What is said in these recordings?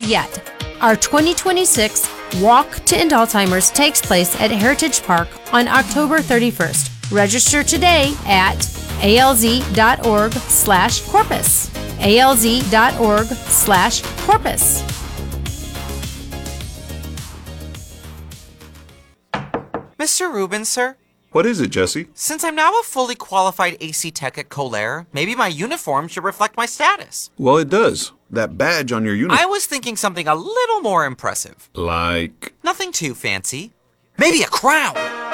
yet. Our 2026 Walk to End Alzheimer's takes place at Heritage Park on October 31st. Register today at alz.org/corpus. alz.org/corpus. Mr. Rubin, sir? What is it, Jesse? Since I'm now a fully qualified AC tech at Colair, maybe my uniform should reflect my status. Well, it does. That badge on your uniform. I was thinking something a little more impressive. Like? Nothing too fancy. Maybe a crown.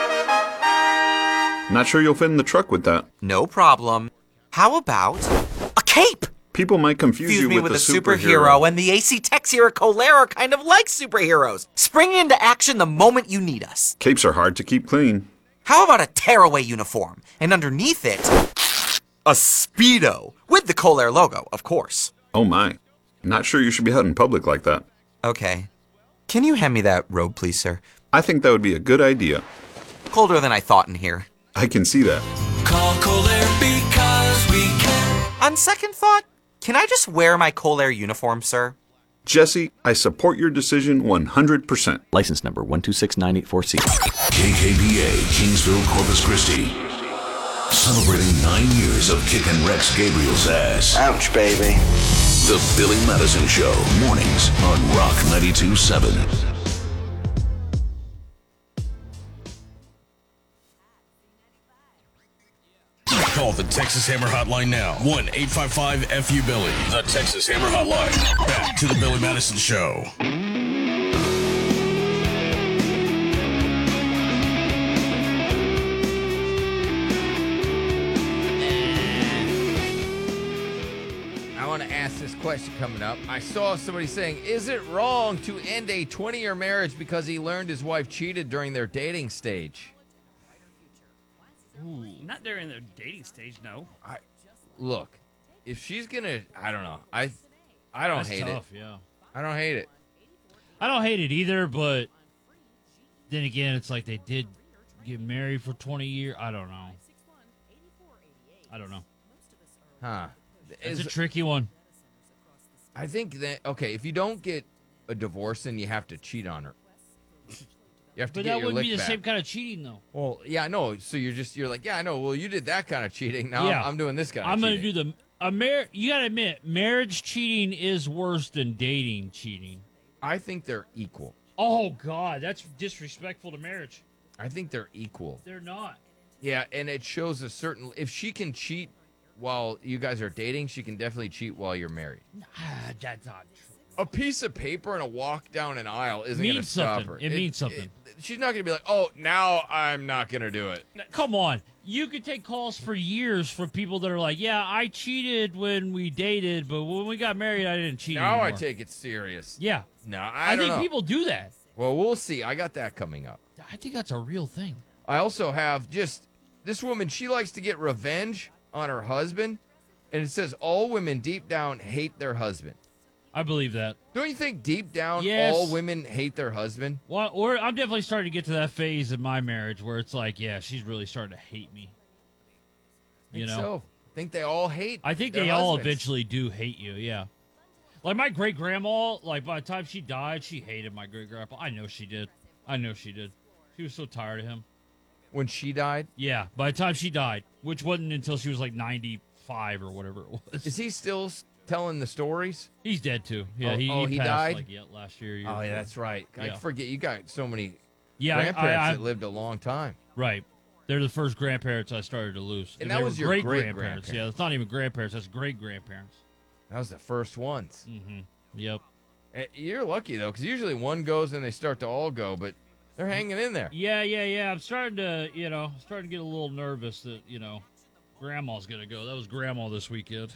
Not sure you'll fit in the truck with that. No problem. How about a cape? People might confuse you me with a a superhero, and the AC techs here at Colair are kind of like superheroes, springing into action the moment you need us. Capes are hard to keep clean. How about a tearaway uniform, and underneath it, a Speedo, with the Colair logo, of course. Oh my. Not sure you should be out in public like that. Okay. Can you hand me that robe, please, sir? I think that would be a good idea. Colder than I thought in here. I can see that. Call Colair because we care. On second thought, can I just wear my Colair uniform, sir? Jesse, I support your decision 100%. License number 126984C. KKPA, Kingsville, Corpus Christi. Celebrating 9 years of kicking Rex Gabriel's ass. Ouch, baby. The Billy Madison Show, mornings on Rock 92.7. Call the Texas Hammer Hotline now. 1-855-FU-BILLY. The Texas Hammer Hotline. Back to the Billy Madison Show. I want to ask this question coming up. I saw somebody saying, is it wrong to end a 20-year marriage because he learned his wife cheated during their dating stage? Ooh, not during the dating stage, no. Look, if she's gonna, I don't know. I don't That's hate tough, it. Yeah. I don't hate it. I don't hate it either, but then again, it's like they did get married for 20 years. I don't know. Huh? It's a tricky one. I think that if you don't get a divorce, then you have to cheat on her. You have to But get that your wouldn't be lick the back. same kind of cheating, though. Well, yeah, I know. So you're like, yeah, I know. Well, you did that kind of cheating. Now Yeah. I'm doing this kind of I'm cheating. going to do you got to admit, marriage cheating is worse than dating cheating. I think they're equal. Oh, God, that's disrespectful to marriage. I think they're equal. They're not. Yeah, and it shows a certain... If she can cheat while you guys are dating, she can definitely cheat while you're married. That's not true. A piece of paper and a walk down an aisle isn't going to Means stop something. her. It means something. She's not going to be like, oh, now I'm not going to do it. Come on. You could take calls for years from people that are like, yeah, I cheated when we dated, but when we got married, I didn't cheat Now anymore. I take it serious. Yeah. No, I don't think know. people do that. Well, we'll see. I got that coming up. I think that's a real thing. I also have just this woman, she likes to get revenge on her husband. And it says all women deep down hate their husband. I believe that. Don't you think deep down Yes. all women hate their husband? Well, or I'm definitely starting to get to that phase in my marriage where it's like, yeah, she's really starting to hate me. You know? So, I think they all hate I think their they all husbands. eventually do hate you, yeah. Like my great grandma, like by the time she died, she hated my great grandpa. I know she did. She was so tired of him. When she died? Yeah, by the time she died, which wasn't until she was like 95 or whatever it was. Is he still telling the stories? He's dead too. Yeah, Oh, he he passed died? like last year. Oh, yeah, before. that's right. I Yeah. forget. You got so many Yeah, grandparents I that lived a long time. right. They're the first grandparents I started to lose. And They that were was your great-grandparents. great-grandparents. Yeah, it's not even grandparents. That's great-grandparents. That was the first ones. Mm-hmm. Yep. You're lucky, though, because usually one goes and they start to all go, but they're hanging in there. Yeah. I'm starting to get a little nervous that, grandma's going to go. That was grandma this weekend.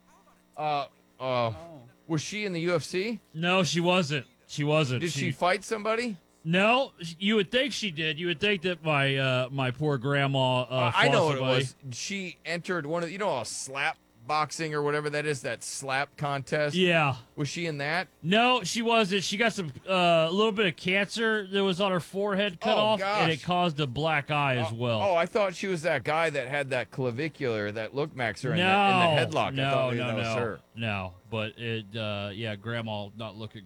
Was she in the UFC? No, she wasn't. Did she fight somebody? No, you would think she did. You would think that my poor grandma I know what it somebody. was. She entered one of slap boxing or whatever that is, that slap contest. Yeah. Was she in that? No, she wasn't. She got some a little bit of cancer that was on her forehead cut off, and it caused a black eye as well. Oh, I thought she was that guy that had that clavicular, that look maxer in the headlock. I thought maybe that was her. No. But it, grandma not looking